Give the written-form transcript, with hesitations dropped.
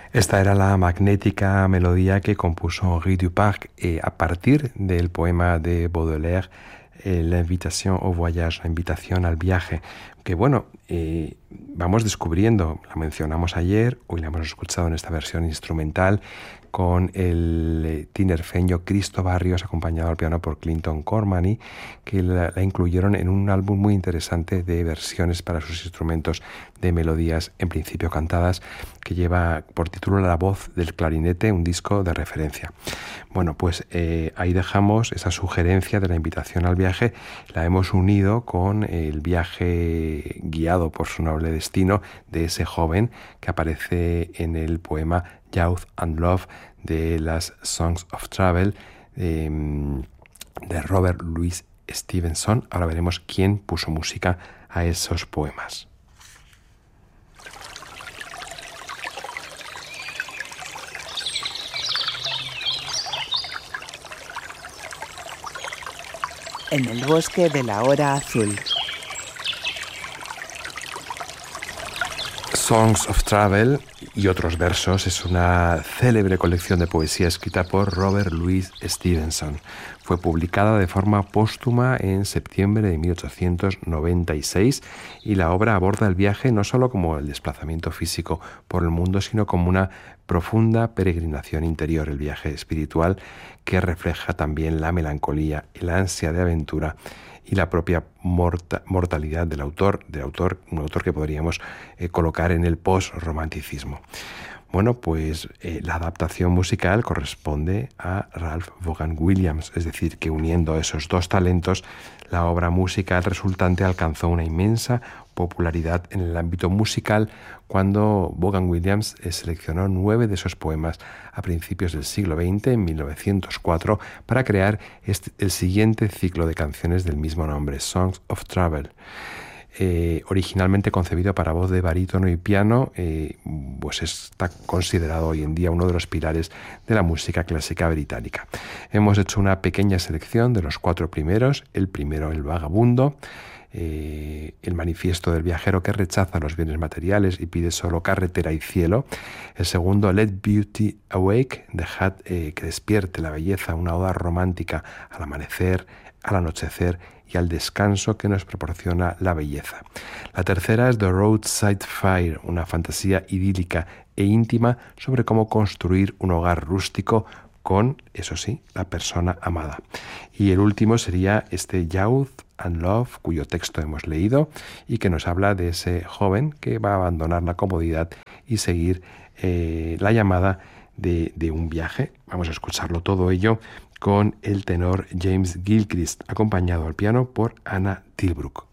Esta era la magnética melodía que compuso Henri Duparc a partir del poema de Baudelaire, L'invitation au voyage, la invitación al viaje, que bueno, vamos descubriendo, la mencionamos ayer, hoy la hemos escuchado en esta versión instrumental con el tinerfeño Cristo Barrios, acompañado al piano por Clinton Cormany, que la incluyeron en un álbum muy interesante de versiones para sus instrumentos de melodías, en principio cantadas, que lleva por título La voz del clarinete, un disco de referencia. Bueno, pues ahí dejamos esa sugerencia de la invitación al viaje, la hemos unido con el viaje guiado por su noble destino de ese joven que aparece en el poema Youth and Love de las Songs of Travel de Robert Louis Stevenson. Ahora veremos quién puso música a esos poemas. En el bosque de la hora azul. Songs of Travel y otros versos es una célebre colección de poesía escrita por Robert Louis Stevenson. Fue publicada de forma póstuma en septiembre de 1896 y la obra aborda el viaje no solo como el desplazamiento físico por el mundo, sino como una profunda peregrinación interior, el viaje espiritual que refleja también la melancolía, el ansia de aventura y la propia mortalidad del autor, un autor que podríamos colocar en el post-romanticismo. Bueno, pues la adaptación musical corresponde a Ralph Vaughan Williams, es decir, que uniendo esos dos talentos, la obra musical resultante alcanzó una inmensa popularidad en el ámbito musical cuando Vaughan Williams seleccionó 9 de esos poemas a principios del siglo XX, en 1904, para crear el siguiente ciclo de canciones del mismo nombre, Songs of Travel. Originalmente concebido para voz de barítono y piano, pues está considerado hoy en día uno de los pilares de la música clásica británica. Hemos hecho una pequeña selección de los 4 primeros. El primero, El vagabundo, el manifiesto del viajero que rechaza los bienes materiales y pide solo carretera y cielo. El segundo, Let Beauty Awake, dejad que despierte la belleza, una oda romántica al amanecer, al anochecer y al descanso que nos proporciona la belleza. La tercera es The Roadside Fire, una fantasía idílica e íntima sobre cómo construir un hogar rústico con, eso sí, la persona amada. Y el último sería este Youth and Love, cuyo texto hemos leído y que nos habla de ese joven que va a abandonar la comodidad y seguir la llamada de un viaje. Vamos a escucharlo todo ello con el tenor James Gilchrist, acompañado al piano por Anna Tilbrook.